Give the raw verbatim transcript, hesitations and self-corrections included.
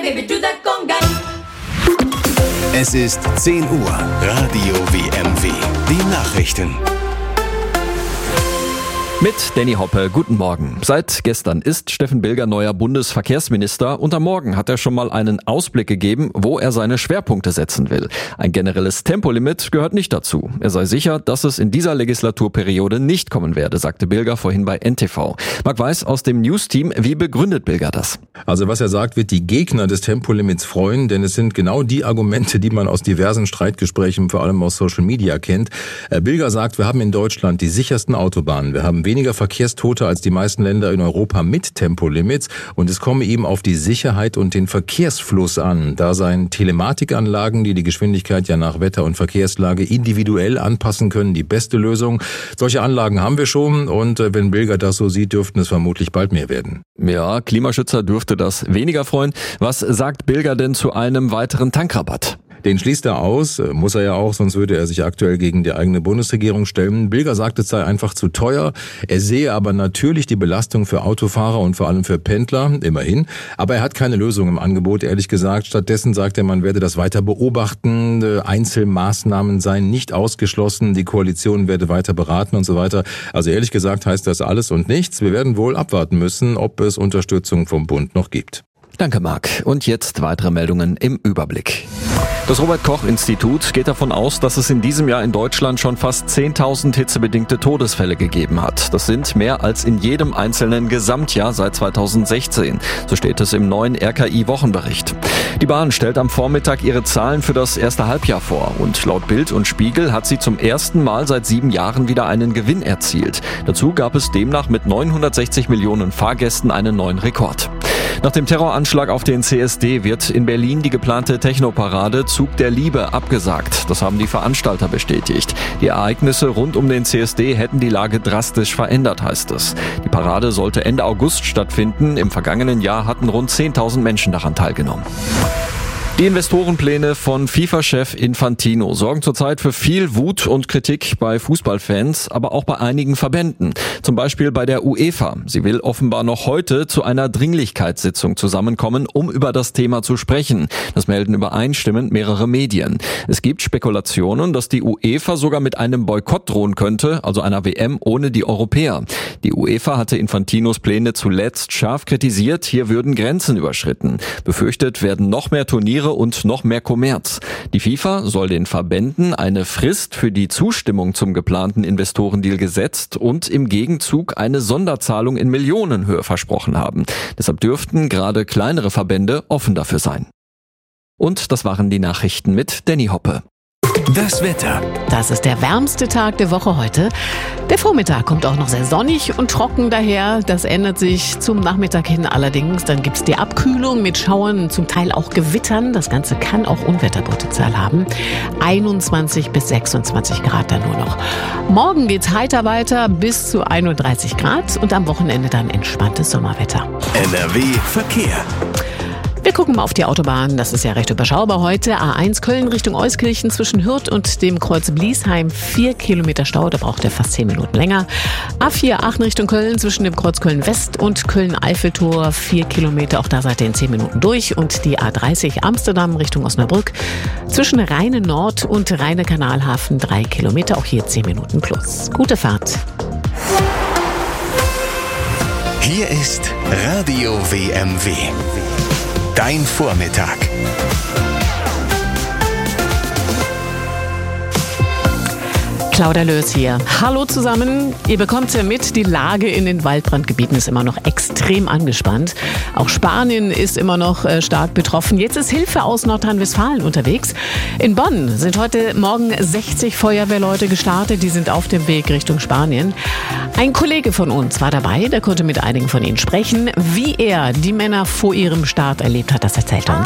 give it to the conga. Es ist zehn Uhr. Radio W M W. Die Nachrichten. Mit Danny Hoppe, guten Morgen. Seit gestern ist Steffen Bilger neuer Bundesverkehrsminister und am Morgen hat er schon mal einen Ausblick gegeben, wo er seine Schwerpunkte setzen will. Ein generelles Tempolimit gehört nicht dazu. Er sei sicher, dass es in dieser Legislaturperiode nicht kommen werde, sagte Bilger vorhin bei N T V. Marc Weiß aus dem News-Team, wie begründet Bilger das? Also was er sagt, wird die Gegner des Tempolimits freuen, denn es sind genau die Argumente, die man aus diversen Streitgesprächen, vor allem aus Social Media kennt. Bilger sagt, wir haben in Deutschland die sichersten Autobahnen, wir haben weniger Verkehrstote als die meisten Länder in Europa mit Tempolimits und es komme eben auf die Sicherheit und den Verkehrsfluss an. Da seien Telematikanlagen, die die Geschwindigkeit ja nach Wetter und Verkehrslage individuell anpassen können, die beste Lösung. Solche Anlagen haben wir schon und wenn Bilger das so sieht, dürften es vermutlich bald mehr werden. Ja, Klimaschützer dürfte das weniger freuen. Was sagt Bilger denn zu einem weiteren Tankrabatt? Den schließt er aus, muss er ja auch, sonst würde er sich aktuell gegen die eigene Bundesregierung stellen. Bilger sagt, es sei einfach zu teuer. Er sehe aber natürlich die Belastung für Autofahrer und vor allem für Pendler, immerhin. Aber er hat keine Lösung im Angebot, ehrlich gesagt. Stattdessen sagt er, man werde das weiter beobachten. Einzelmaßnahmen seien nicht ausgeschlossen. Die Koalition werde weiter beraten und so weiter. Also ehrlich gesagt heißt das alles und nichts. Wir werden wohl abwarten müssen, ob es Unterstützung vom Bund noch gibt. Danke, Marc. Und jetzt weitere Meldungen im Überblick. Das Robert-Koch-Institut geht davon aus, dass es in diesem Jahr in Deutschland schon fast zehntausend hitzebedingte Todesfälle gegeben hat. Das sind mehr als in jedem einzelnen Gesamtjahr seit zweitausendsechzehn. So steht es im neuen R K I-Wochenbericht. Die Bahn stellt am Vormittag ihre Zahlen für das erste Halbjahr vor. Und laut Bild und Spiegel hat sie zum ersten Mal seit sieben Jahren wieder einen Gewinn erzielt. Dazu gab es demnach mit neunhundertsechzig Millionen Fahrgästen einen neuen Rekord. Nach dem Terroranschlag auf den C S D wird in Berlin die geplante Technoparade Zug der Liebe abgesagt. Das haben die Veranstalter bestätigt. Die Ereignisse rund um den C S D hätten die Lage drastisch verändert, heißt es. Die Parade sollte Ende August stattfinden. Im vergangenen Jahr hatten rund zehntausend Menschen daran teilgenommen. Die Investorenpläne von FIFA-Chef Infantino sorgen zurzeit für viel Wut und Kritik bei Fußballfans, aber auch bei einigen Verbänden. Zum Beispiel bei der UEFA. Sie will offenbar noch heute zu einer Dringlichkeitssitzung zusammenkommen, um über das Thema zu sprechen. Das melden übereinstimmend mehrere Medien. Es gibt Spekulationen, dass die UEFA sogar mit einem Boykott drohen könnte, also einer W M ohne die Europäer. Die UEFA hatte Infantinos Pläne zuletzt scharf kritisiert. Hier würden Grenzen überschritten. Befürchtet werden noch mehr Turniere und noch mehr Kommerz. Die FIFA soll den Verbänden eine Frist für die Zustimmung zum geplanten Investorendeal gesetzt und im Gegenzug eine Sonderzahlung in Millionenhöhe versprochen haben. Deshalb dürften gerade kleinere Verbände offen dafür sein. Und das waren die Nachrichten mit Danny Hoppe. Das Wetter. Das ist der wärmste Tag der Woche heute. Der Vormittag kommt auch noch sehr sonnig und trocken daher. Das ändert sich zum Nachmittag hin allerdings. Dann gibt es die Abkühlung mit Schauern, zum Teil auch Gewittern. Das Ganze kann auch Unwetterpotenzial haben. einundzwanzig bis sechsundzwanzig Grad dann nur noch. Morgen geht's heiter weiter bis zu einunddreißig Grad und am Wochenende dann entspanntes Sommerwetter. N R W Verkehr. Wir gucken mal auf die Autobahn. Das ist ja recht überschaubar heute. A eins Köln Richtung Euskirchen zwischen Hürth und dem Kreuz Bliesheim. Vier Kilometer Stau, da braucht er fast zehn Minuten länger. A vier Aachen Richtung Köln zwischen dem Kreuz Köln West und Köln-Eiffeltor. Vier Kilometer, auch da seid ihr in zehn Minuten durch. Und die A dreißig Amsterdam Richtung Osnabrück zwischen Rheine Nord und Rheine Kanalhafen. Drei Kilometer, auch hier zehn Minuten plus. Gute Fahrt. Hier ist Radio W M W. Dein Vormittag. Claudia Löß hier. Hallo zusammen. Ihr bekommt ja mit, die Lage in den Waldbrandgebieten ist immer noch extrem angespannt. Auch Spanien ist immer noch äh, stark betroffen. Jetzt ist Hilfe aus Nordrhein-Westfalen unterwegs. In Bonn sind heute Morgen sechzig Feuerwehrleute gestartet. Die sind auf dem Weg Richtung Spanien. Ein Kollege von uns war dabei, der konnte mit einigen von ihnen sprechen. Wie er die Männer vor ihrem Start erlebt hat, das erzählt er uns.